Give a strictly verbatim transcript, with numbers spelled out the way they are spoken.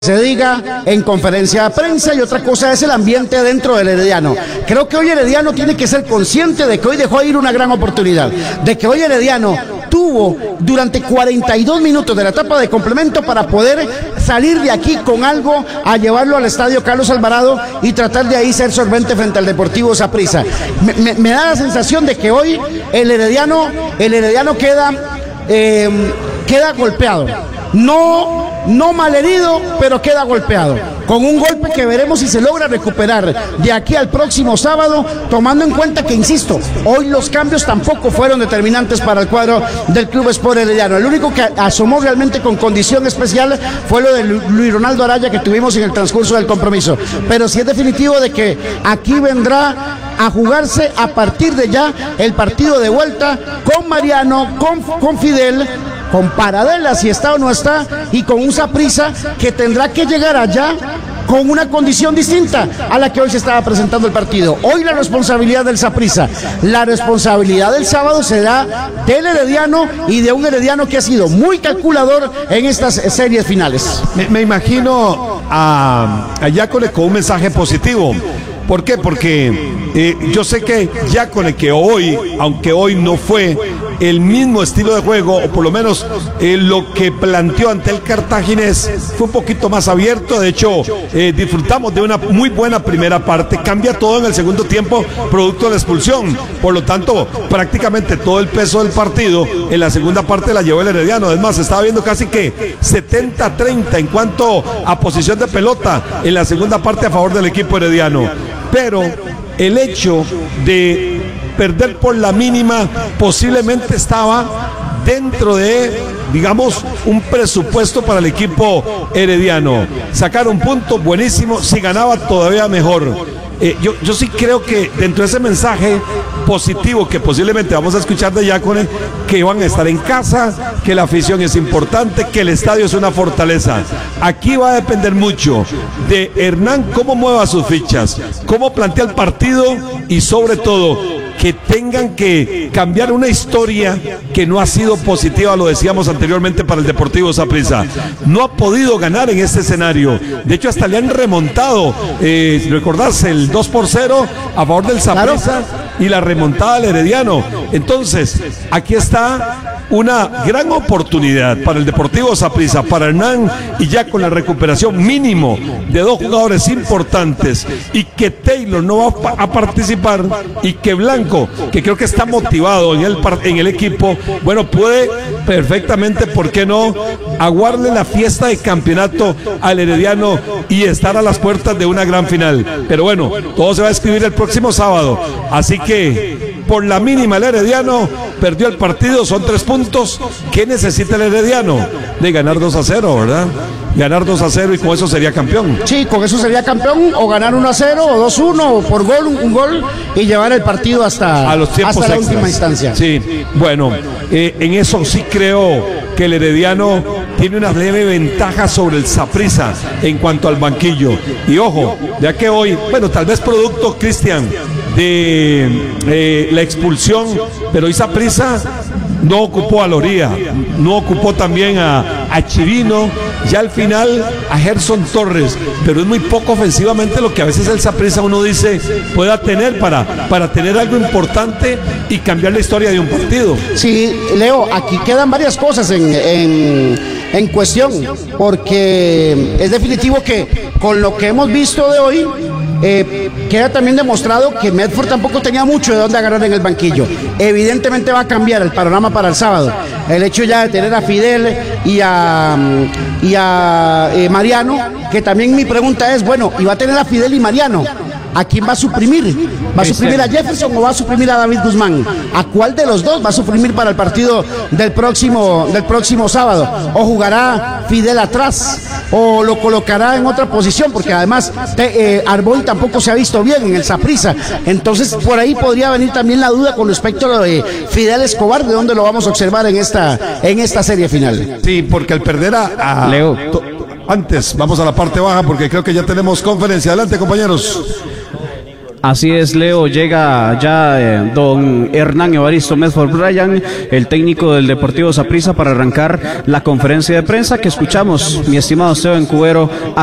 se diga en conferencia de prensa, y otra cosa es el ambiente dentro del Herediano. Creo que hoy Herediano tiene que ser consciente de que hoy dejó ir una gran oportunidad, de que hoy Herediano tuvo durante cuarenta y dos minutos de la etapa de complemento para poder salir de aquí con algo, a llevarlo al estadio Carlos Alvarado y tratar de ahí ser solvente frente al Deportivo Saprissa. Me, me, me da la sensación de que hoy el Herediano, el Herediano queda, eh, queda golpeado. No, no malherido, pero queda golpeado, con un golpe que veremos si se logra recuperar de aquí al próximo sábado, tomando en cuenta que, insisto, hoy los cambios tampoco fueron determinantes para el cuadro del Club Sport Herediano. El único que asomó realmente con condición especial fue lo de Luis Ronaldo Araya, que tuvimos en el transcurso del compromiso, pero sí es definitivo de que aquí vendrá a jugarse a partir de ya el partido de vuelta con Mariano, con, con Fidel, con Paradela si está o no está, y con un Saprissa que tendrá que llegar allá con una condición distinta a la que hoy se estaba presentando el partido. Hoy la responsabilidad del Saprissa, la responsabilidad del sábado será del Herediano, y de un Herediano que ha sido muy calculador en estas series finales. Me, me imagino a, a Yácone con un mensaje positivo. ¿Por qué? Porque eh, yo sé que Yácone, que hoy, aunque hoy no fue el mismo estilo de juego, o por lo menos eh, lo que planteó ante el cartaginés, fue un poquito más abierto. De hecho, eh, disfrutamos de una muy buena primera parte. Cambia todo en el segundo tiempo, producto de la expulsión. Por lo tanto, prácticamente todo el peso del partido en la segunda parte la llevó el Herediano. Además, estaba viendo casi que setenta a treinta en cuanto a posición de pelota en la segunda parte a favor del equipo herediano. Pero el hecho de perder por la mínima posiblemente estaba dentro de, digamos, un presupuesto para el equipo herediano. Sacar un punto buenísimo, si ganaba todavía mejor. Eh, yo, yo sí creo que dentro de ese mensaje positivo que posiblemente vamos a escuchar de Yácone, que van a estar en casa, que la afición es importante, que el estadio es una fortaleza. Aquí va a depender mucho de Hernán, cómo mueva sus fichas, cómo plantea el partido, y sobre todo que tengan que cambiar una historia que no ha sido positiva, lo decíamos anteriormente, para el Deportivo Saprissa. No ha podido ganar en este escenario. De hecho, hasta le han remontado, eh, recordás, el dos por cero a favor del Saprissa, y la remontada del Herediano. Entonces, aquí está una gran oportunidad para el Deportivo Saprissa, para Hernán, y ya con la recuperación mínimo de dos jugadores importantes, y que Taylor no va a participar, y que Blanco, que creo que está motivado en el, en el equipo, bueno, puede perfectamente, ¿por qué no?, aguarle la fiesta de campeonato al Herediano y estar a las puertas de una gran final. Pero bueno, todo se va a escribir el próximo sábado, así que por la mínima el Herediano perdió el partido, son tres puntos. ¿Qué necesita el Herediano? De ganar dos a cero, ¿verdad? Ganar dos a cero, y con eso sería campeón. Sí, con eso sería campeón, o ganar uno a cero, o dos uno, o por gol, un, un gol, y llevar el partido hasta, a los tiempos hasta la extras. última instancia. Sí, bueno, eh, en eso sí creo que el Herediano tiene una leve ventaja sobre el Saprissa en cuanto al banquillo. Y ojo, ya que hoy, bueno, tal vez producto, Cristian, de eh, la expulsión, pero hoy Saprissa no ocupó a Loría, no ocupó también a, a Chirino, ya al final a Gerson Torres, pero es muy poco ofensivamente lo que a veces el Saprissa, uno dice, pueda tener para, para tener algo importante y cambiar la historia de un partido. Sí, Leo, aquí quedan varias cosas en, en, en cuestión, porque es definitivo que con lo que hemos visto de hoy, Eh, queda también demostrado que Medford tampoco tenía mucho de dónde agarrar en el banquillo. Evidentemente va a cambiar el panorama para el sábado. El hecho ya de tener a Fidel y a, y a eh, Mariano, que también mi pregunta es, bueno, ¿y va a tener a Fidel y Mariano? ¿A quién va a suprimir? ¿Va a suprimir a Jefferson o va a suprimir a David Guzmán? ¿A cuál de los dos va a suprimir para el partido del próximo, del próximo sábado? ¿O jugará Fidel atrás? ¿O lo colocará en otra posición? Porque además te, eh, Arboy tampoco se ha visto bien en el Saprissa. Entonces por ahí podría venir también la duda con respecto a lo de Fidel Escobar, de dónde lo vamos a observar en esta, en esta serie final. Sí, porque al perder a, a Leo. Antes, vamos a la parte baja porque creo que ya tenemos conferencia. Adelante, compañeros. Así es, Leo, llega ya eh, don Hernán Evaristo Medford Bryan, el técnico del Deportivo Saprissa, para arrancar la conferencia de prensa que escuchamos, mi estimado Esteban Cubero.